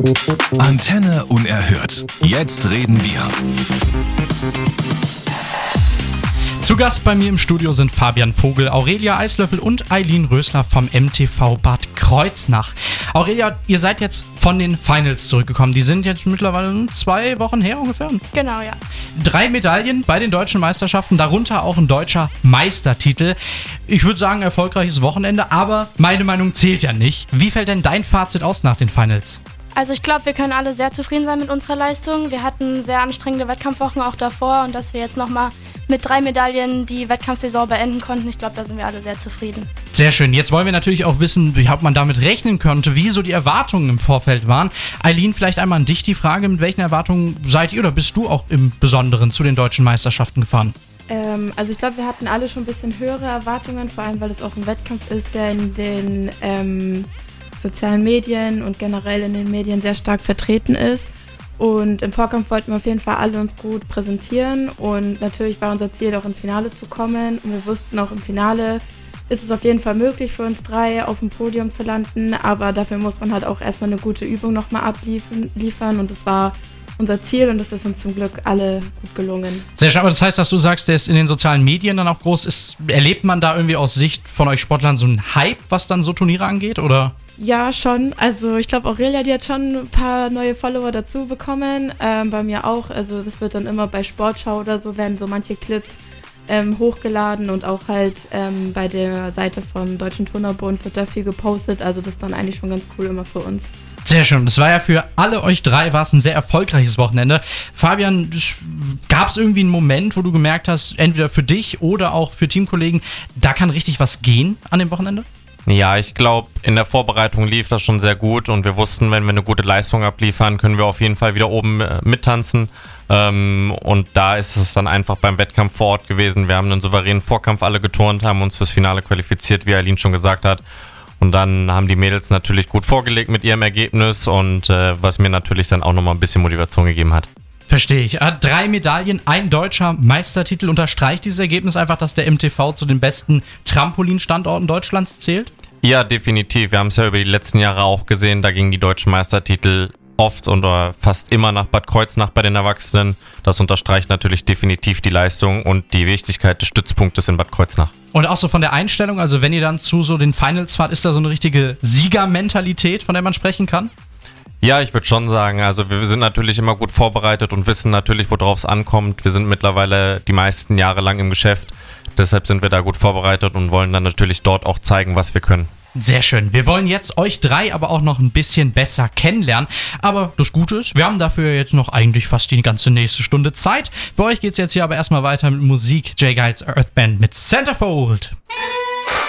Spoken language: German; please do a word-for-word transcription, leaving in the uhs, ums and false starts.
Antenne unerhört. Jetzt reden wir. Zu Gast bei mir im Studio sind Fabian Vogel, Aurelia Eislöffel und Eileen Rösler vom M T V Bad Kreuznach. Aurelia, ihr seid jetzt von den Finals zurückgekommen. Die sind jetzt mittlerweile zwei Wochen her ungefähr. Genau, ja. Drei Medaillen bei den deutschen Meisterschaften, darunter auch ein deutscher Meistertitel. Ich würde sagen, erfolgreiches Wochenende, aber meine Meinung zählt ja nicht. Wie fällt denn dein Fazit aus nach den Finals? Also ich glaube, wir können alle sehr zufrieden sein mit unserer Leistung. Wir hatten sehr anstrengende Wettkampfwochen auch davor und dass wir jetzt nochmal mit drei Medaillen die Wettkampfsaison beenden konnten, ich glaube, da sind wir alle sehr zufrieden. Sehr schön. Jetzt wollen wir natürlich auch wissen, wie man damit rechnen konnte, wie so die Erwartungen im Vorfeld waren. Eileen, vielleicht einmal an dich die Frage, mit welchen Erwartungen seid ihr oder bist du auch im Besonderen zu den deutschen Meisterschaften gefahren? Ähm, also ich glaube, wir hatten alle schon ein bisschen höhere Erwartungen, vor allem, weil es auch ein Wettkampf ist, der in den ähm, sozialen Medien und generell in den Medien sehr stark vertreten ist. Und im Vorkampf wollten wir auf jeden Fall alle uns gut präsentieren und natürlich war unser Ziel, auch ins Finale zu kommen. Und wir wussten auch, im Finale ist es auf jeden Fall möglich für uns drei, auf dem Podium zu landen, aber dafür muss man halt auch erstmal eine gute Übung nochmal abliefern und das war unser Ziel und das ist uns zum Glück alle gut gelungen. Sehr schön, aber das heißt, dass du sagst, der ist in den sozialen Medien dann auch groß ist. Erlebt man da irgendwie aus Sicht von euch Sportlern so einen Hype, was dann so Turniere angeht, oder? Ja, schon. Also ich glaube, Aurelia, die hat schon ein paar neue Follower dazu bekommen. Ähm, bei mir auch. Also das wird dann immer bei Sportschau oder so, werden so manche Clips ähm, hochgeladen und auch halt ähm, bei der Seite vom Deutschen Turnerbund wird da viel gepostet. Also das ist dann eigentlich schon ganz cool immer für uns. Sehr schön. Das war ja für alle euch drei war es ein sehr erfolgreiches Wochenende. Fabian, gab es irgendwie einen Moment, wo du gemerkt hast, entweder für dich oder auch für Teamkollegen, da kann richtig was gehen an dem Wochenende? Ja, ich glaube, in der Vorbereitung lief das schon sehr gut und wir wussten, wenn wir eine gute Leistung abliefern, können wir auf jeden Fall wieder oben äh, mittanzen. Ähm, und da ist es dann einfach beim Wettkampf vor Ort gewesen. Wir haben einen souveränen Vorkampf alle geturnt, haben uns fürs Finale qualifiziert, wie Eileen schon gesagt hat. Und dann haben die Mädels natürlich gut vorgelegt mit ihrem Ergebnis und äh, was mir natürlich dann auch nochmal ein bisschen Motivation gegeben hat. Verstehe ich. Drei Medaillen, ein deutscher Meistertitel. Unterstreicht dieses Ergebnis einfach, dass der M T V zu den besten Trampolinstandorten Deutschlands zählt? Ja, definitiv. Wir haben es ja über die letzten Jahre auch gesehen. Da gingen die deutschen Meistertitel oft oder fast immer nach Bad Kreuznach bei den Erwachsenen. Das unterstreicht natürlich definitiv die Leistung und die Wichtigkeit des Stützpunktes in Bad Kreuznach. Und auch so von der Einstellung, also wenn ihr dann zu so den Finals fahrt, ist da so eine richtige Siegermentalität, von der man sprechen kann? Ja, ich würde schon sagen, also wir sind natürlich immer gut vorbereitet und wissen natürlich, worauf es ankommt. Wir sind mittlerweile die meisten Jahre lang im Geschäft, deshalb sind wir da gut vorbereitet und wollen dann natürlich dort auch zeigen, was wir können. Sehr schön. Wir wollen jetzt euch drei aber auch noch ein bisschen besser kennenlernen. Aber das Gute ist, wir haben dafür jetzt noch eigentlich fast die ganze nächste Stunde Zeit. Für euch geht's jetzt hier aber erstmal weiter mit Musik. J. Geils Earth Band mit Centerfold.